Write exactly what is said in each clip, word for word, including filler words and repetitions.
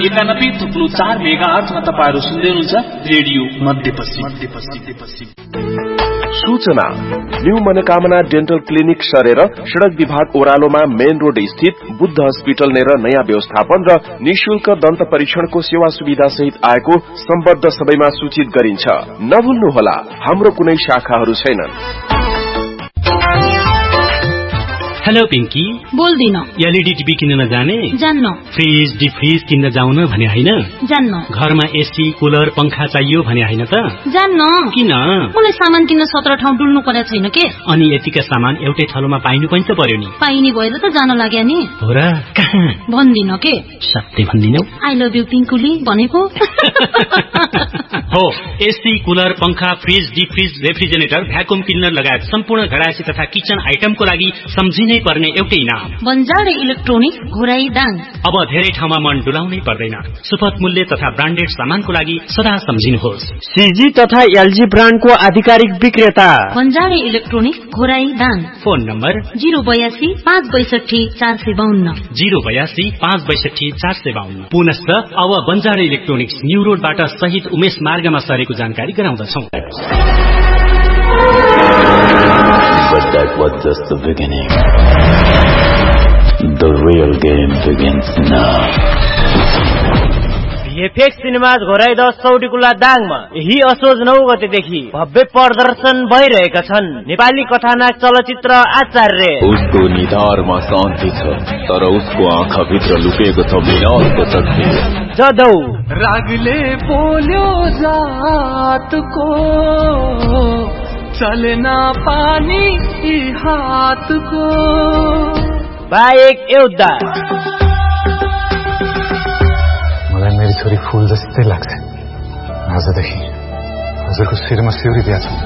एकानब्बे थुप्लो चार मेगा आठमा तपाईहरु सुन्दै हुनुहुन्छ रेडियो मध्यपश्चिम मध्यपश्चिम। सूचना न्यू मनोकामना डेन्टल क्लिनिक सरेर सड़क विभाग ओह्रालोमा मेन रोड स्थित बुद्ध हस्पिटल नेर नयाँ व्यवस्थापन र निशुल्क दन्त परीक्षणको सेवा सुविधा सहित आएको सम्बद्ध सबैमा सूचित गरिन्छ। नभुल्नुहोला, हाम्रो कुनै शाखाहरू छैनन्। हेलो पिंकी, बोल्दिन। एलईडी टिभी किन्न जाने? जान्न। फ्रिज डिफ्रिज किन्न जाउन भने हैन? जान्न। घरमा एसी कुलर पंखा चाहियो भने हैन त? जान्न। किन? मलाई सामान किन्न सत्र ठाउँ डुल्नु पर्या छैन के? अनि यतिका सामान एउटै ठाउँमा पाइनु पनि त पर्यो नि। पाइने भएर त जान लाग्या नि। हो र? कहाँ? भन्दिन के। सत्य भन्दिनौ? आई लभ यु पिंकुली भनेको। हो, एसी कुलर पंखा फ्रिज डिफ्रिज रेफ्रिजरेटर भ्याकुम क्लिनर लगायत सम्पूर्ण घरायसी तथा किचन आइटमको लागि सम्झिनै पर्ने एउटै नाम बन्जारे इलेक्ट्रोनिक्स घोराई दाङ। अब धेरै ठाउँमा मन डुलाउनै पर्दैन। सुपथ मूल्य तथा ब्रान्डेड सामानको लागि सदा सम्झिनुहोस्। सीजी तथा एलजी ब्रान्डको आधिकारिक विक्रेता बन्जारे electronics Ghorahi Dang. Phone number zero बयासी पाँच बैसठी चार सय बाहन्न जीरो बयासी पाँच बैसठी चार सय बाहन्न। पुनश्च अब बन्जारे इलेक्ट्रोनिक्स न्यू रोडबाट शहीद उमेश मार्गमा सरेको जानकारी गराउँदछौं। But that was just the beginning. The real game begins now. VFX cinemas Ghorahi दस सौटीकुला दाङमा यही असोज नौ गतेदेखि भव्य प्रदर्शन भइरहेका छन्। नेपाली कथानाक चलचित्र आचार्य। उसको निधारमा शान्ति छ, तर उसको आँखाभित्र लुकेको छ विनाशको शक्ति। जदौ रागले बोल्यो जातको चलना पानी हात को बाहेक एउटा मलाई मेरी छोरी फूल जस्तै लाग्छ। आजदेखि हजुरको शिरमा सिउरी दिया छ।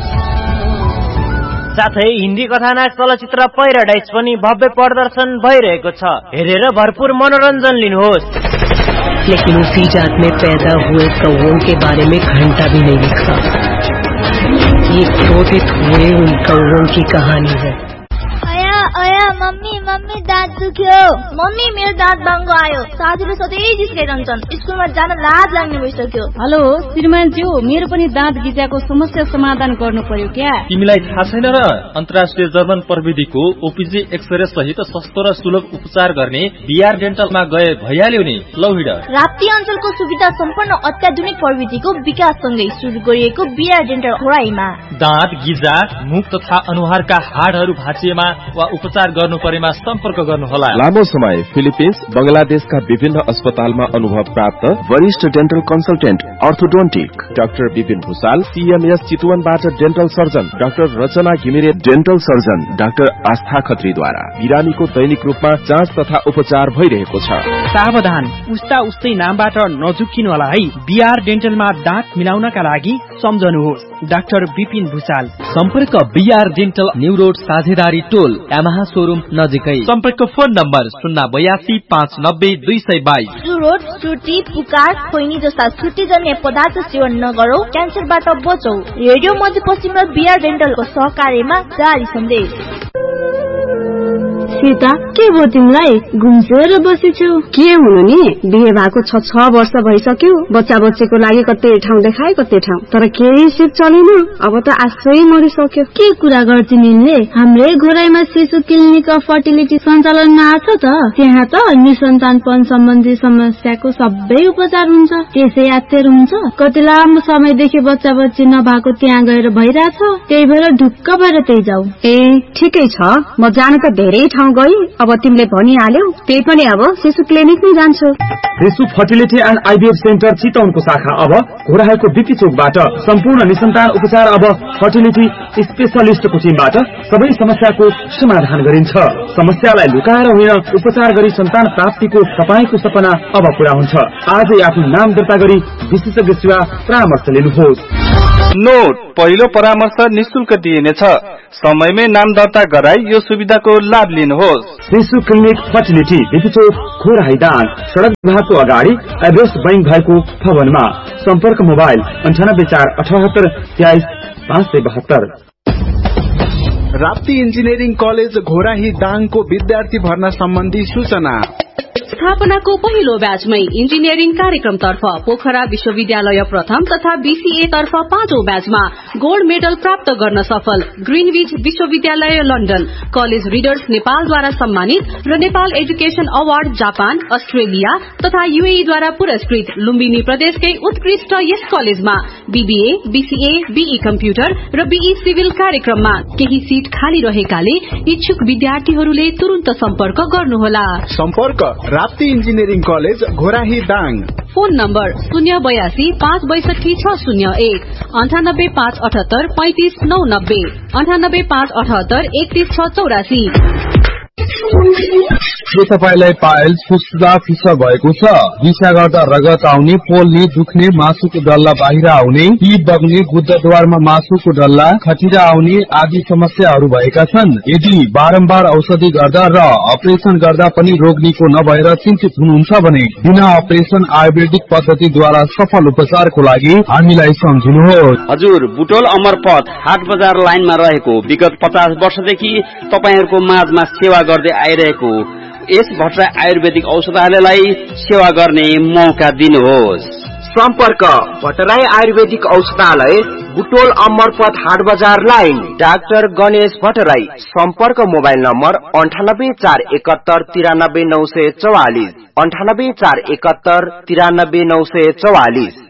साथै हिन्दी कथानाक चलचित्र पैराडाइज पनि भव्य प्रदर्शन भइरहेको छ। हेरेर भरपूर मनोरञ्जन लिनुहोस्। लेकिन उसी जात में पैदा हुए कौओं के बारे में घंटा भी नहीं लिखा। ये क्रोधित हुए उन कौओं की कहानी है। अया अया मम्मी मम्मी दाँत दुख्यो। मम्मी मेरो दाँत बाङ्गो आयो। साथीले सधैँ जिस्काइरहन्छन्। स्कुलमा जान लाज लाग्ने भइसक्यो। हेलो श्रीमानज्यू, मेरो पनि दाँत गिजाको समस्या समाधान गर्नु पर्यो क्या? तिमीलाई थाहा छैन र? अन्तर्राष्ट्रिय जर्मन प्रविधिको ओपीजी एक्सरे सहित सस्तो र सुलभ उपचार गर्ने बीआर डेन्टलमा गए भइहाल्यो नि। लौ हिँड। राप्ती अञ्चलको सुविधा सम्पन्न अत्याधुनिक प्रविधिको विकाससँगै सुरु गरिएको बीआर डेन्टल घोराईमा दाँत गिजा मुख तथा अनुहारका हाडहरू भाँचिएमा वा उपचार गर्नु परेमा सम्पर्क गर्नुहोला। लामो समय फिलिपिन्स बंगलादेशका विभिन्न अस्पतालमा अनुभव प्राप्त वरिष्ठ dental consultant orthodontic doctor Vipin Bhusal, CMS चितवनबाट dental surgeon doctor रचना घिमिरे, डेन्टल सर्जन डाक्टर आस्था खत्रीद्वारा बिरामीको दैनिक रूपमा जाँच तथा उपचार भइरहेको छ। सावधान, उस्ता उस्तै नामबाट नझुक्किनु होला है। बीआर डेन्टलमा दाँत मिलाउनका लागि सम्झनुहोस् डाक्टर विपिन भूषाल। सम्पर्क बीआर डेन्टल न्यू रोड साझेदारी टोल यामाहा शोरूम नजिकै। सम्पर्क फोन नम्बर शून्य बयासी पाँच नब्बे दुई सय बाइस। चुरोट चुटी पुकार खैनी जस्ता छुट्टीजन्य पदार्थ सेवन नगरौ, क्यान्सरबाट बचौ। रेडियो मध्यपश्चिम र बीआर डेन्टलको सहकार्यमा जारी सन्देश। सीता, के भयो तिमीलाई? घुम्सेर बसेछौ? के हुनु नि, बिहे भएको छ छ वर्ष भइसक्यो। बच्चा बच्चीको लागि कतै ठाउँ देखाए कतै ठाउँ, तर केही सिप चलेन। अब त आश्रै मरिसक्यो। के कुरा गर्छिन् यिनले? हाम्रै घोराईमा शिशु क्लिनिक अफ फर्टिलिटी सञ्चालनमा आछ त। त्यहाँ त निसन्तानपन सम्बन्धी समस्याको सबै उपचार हुन्छ। त्यसै यात्तेर हुन्छ। कति लामो समयदेखि बच्चा बच्ची नभएको त्यहाँ गएर भइरहेछ। त्यही भएर ढुक्क भएर त्यही जाऊ। ए ठिकै छ, म जानु त धेरै ठाउँ गई। अब तिमीले भनिहाल्यौ, त्यही पनि अब शिशु क्लिनिक नै जान्छु। शिशु फर्टिलिटी एन्ड आइभीएफ सेन्टर चितवनको शाखा अब घोराईको बीपी चोकबाट सम्पूर्ण निसन्तान उपचार अब फर्टिलिटी स्पेशलिस्टको टिमबाट सबै समस्याको समाधान गरिन्छ। समस्यालाई लुकाएर होइन, उपचार गरी सन्तान प्राप्तिको तपाईको सपना अब पूरा हुन्छ। आजै आफ्नो नाम दर्ता गरी विशेषज्ञ सेवा परामर्श लिनुहोस्। नोट, पहिलो परामर्श निशुल्क दिइनेछ। समयमै नाम दर्ता गराई यो सुविधाको लाभ लिनुहोस्। शिशु क्लिनिक फर्टिलिटी बीपी चोक घोराई दाङ, सड़क विभागको अगाडि एभरेस्ट बैंक भएको भवनमा। सम्पर्क मोबाइल अन्ठानब्बे चार अठहत्तर तेइस पाँच सय बहत्तर। राप्ती इन्जिनियरिङ कलेज घोराही दाङको विद्यार्थी भर्ना सम्बन्धी सूचना। स्थापनाको पहिलो ब्याचमै इन्जिनियरिङ कार्यक्रम तर्फ पोखरा विश्वविद्यालय प्रथम तथा बीसीए तर्फ पाँचौं ब्याचमा गोल्ड मेडल प्राप्त गर्न सफल ग्रीनविच विश्वविद्यालय लन्डन कलेज रिडर्स नेपालद्वारा सम्मानित र Nepal education award Japan Australia तथा यूएई द्वारा पुरस्कृत लुम्बिनी प्रदेशकै उत्कृष्ट यस कलेजमा बीबीए बीसीए बीई कम्प्युटर र बीई सिभिल कार्यक्रममा केही सीट खाली रहेकाले इच्छुक विद्यार्थीहरूले तुरन्त सम्पर्क गर्नुहोला। सम्पर्क Rapti engineering college Ghorahi Dang. Phone number शून्य बयासी पाँच बैसठी छ शून्य एक अन्ठानब्बे पाँच अठहत्तर पैंतिस नौ नब्बे अन्ठानब्बे पाँच अठहत्तर एकतीस छ चौरासी। के तपाईलाई पाइल्स फुस्दा फिसर भएको छ? दिशा गर्दा रगत आउने, पोल्ने, दुख्ने, मासुको डल्ला बाहिर आउने, पी बग्ने, गुद्दद्वारमा मासुको डल्ला, खटिरा आउने आदि समस्याहरू भएका छन्? यदि बारम्बार औषधि गर्दा र अपरेशन गर्दा पनि रोग निको नभएर चिन्तित हुनुहुन्छ भने बिना अपरेशन आयुर्वेदिक पद्धतिद्वारा सफल उपचारको लागि हामीलाई सम्झिनुहोस्। हजुर, बुटोल अमरपथ हाट बजार लाइनमा रहेको विगत पचास वर्षदेखि तपाईहरूको माझमा सेवा गर्दै आइरहेको यस भट्टराई आयुर्वेदिक औषधालयलाई सेवा गर्ने मौका दिनुहोस्। सम्पर्क भट्टराई आयुर्वेदिक औषधालय बुटोल अमरपथ हाट बजार लाइन डाक्टर गणेश भट्टराई। सम्पर्क मोबाइल नम्बर अन्ठानब्बे चार एकहत्तर तिरानब्बे नौ सय चौवालिस अन्ठानब्बे चार एकहत्तर तिरानब्बे नौ सय चौवालिस।